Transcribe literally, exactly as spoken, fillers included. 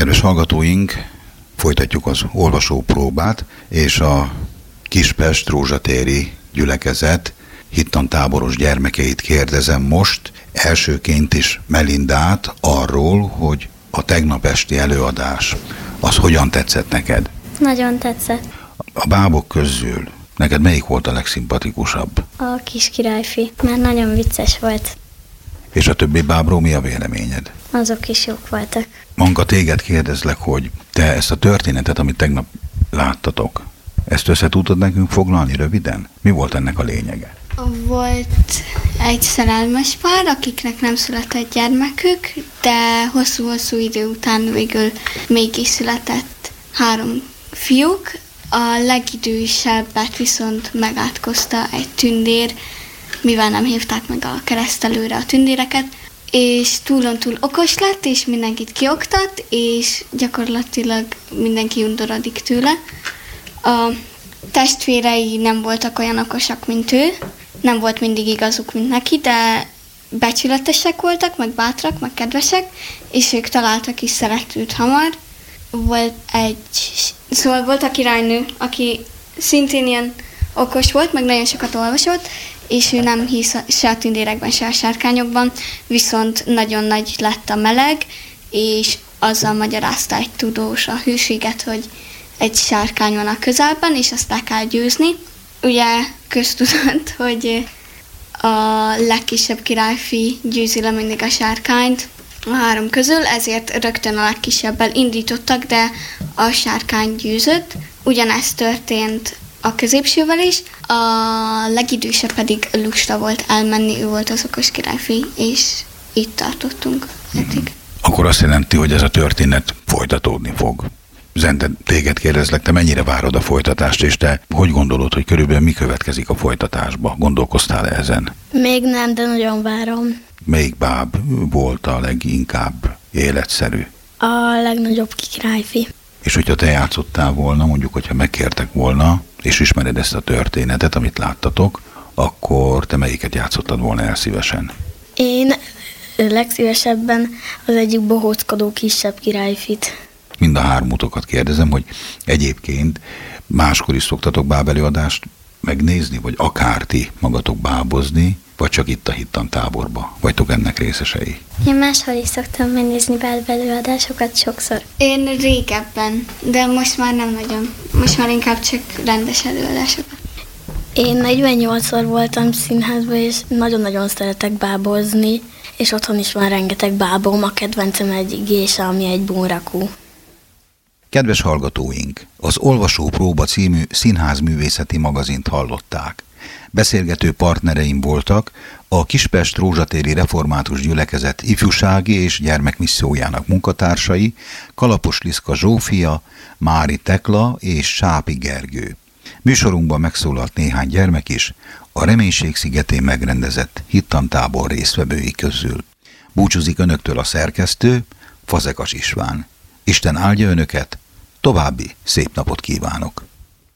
Kedves hallgatóink, folytatjuk az olvasópróbát, és a Kispest Rózsatéri gyülekezet hittantáboros gyermekeit kérdezem most, elsőként is Melindát arról, hogy a tegnap esti előadás, az hogyan tetszett neked? Nagyon tetszett. A bábok közül neked melyik volt a legszimpatikusabb? A kis királyfi, mert nagyon vicces volt. És a többi bábról mi a véleményed? Azok is jók voltak. Manka, téged kérdezlek, hogy te ezt a történetet, amit tegnap láttatok, ezt össze tudod nekünk foglalni röviden? Mi volt ennek a lényege? Volt egy szerelmes pár, akiknek nem született gyermekük, de hosszú-hosszú idő után végül mégis született három fiúk. A legidősebbet viszont megátkozta egy tündér, mivel nem hívták meg a keresztelőre a tündéreket, és túlontúl okos lett, és mindenkit kioktat, és gyakorlatilag mindenki undorodik tőle. A testvérei nem voltak olyan okosak, mint ő, nem volt mindig igazuk, mint neki, de becsületesek voltak, meg bátrak, meg kedvesek, és ők találtak is szeretőt hamar. Volt egy, szóval volt a királynő, aki szintén ilyen okos volt, meg nagyon sokat olvasott, és ő nem hisz se a tündérekben, se a sárkányokban, viszont nagyon nagy lett a meleg, és azzal magyarázta egy tudós a hűséget, hogy egy sárkány van a közelben, és azt le kell győzni. Ugye köztudott, hogy a legkisebb királyfi győzi le mindig a sárkányt a három közül, ezért rögtön a legkisebbel indítottak, de a sárkány győzött. Ugyanezt történt a középsővel is, a legidősebb pedig lusta volt elmenni, ő volt az okos királyfi, és itt tartottunk eddig. Akkor azt jelenti, hogy ez a történet folytatódni fog. Zente, téged kérdezlek, te mennyire várod a folytatást, és te hogy gondolod, hogy körülbelül mi következik a folytatásba? Gondolkoztál ezen? Még nem, de nagyon várom. Melyik báb volt a leginkább életszerű? A legnagyobb királyfi. És hogyha te játszottál volna, mondjuk, hogyha megkértek volna, és ismered ezt a történetet, amit láttatok, akkor te melyiket játszottad volna el szívesen? Én legszívesebben az egyik bohóckodó kisebb királyfit. Mind a hármutokat kérdezem, hogy egyébként máskor is szoktatok bábelőadást megnézni, vagy akár ti magatok bábozni, vagy csak itt a hittantáborba? Vagytok ennek részesei? Én máshol is szoktam megnézni bábelőadásokat sokszor. Én régebben, de most már nem nagyon. Most már inkább csak rendes előadásokat. Én negyvennyolcszor voltam színházban, és nagyon-nagyon szeretek bábozni, és otthon is van rengeteg bábom, a kedvencem egy gésa, ami egy bunrakú. Kedves hallgatóink, az Olvasópróba című színházművészeti magazint hallották. Beszélgető partnereim voltak a Kispest Rózsatéri Református Gyülekezet ifjúsági és gyermekmissziójának munkatársai, Kalapos Liszka Zsófia, Mári Tekla és Sápi Gergő. Műsorunkban megszólalt néhány gyermek is a Reménység szigetén megrendezett hittantábor résztvevői közül. Búcsúzik önöktől a szerkesztő, Fazekas István. Isten áldja önöket, további szép napot kívánok!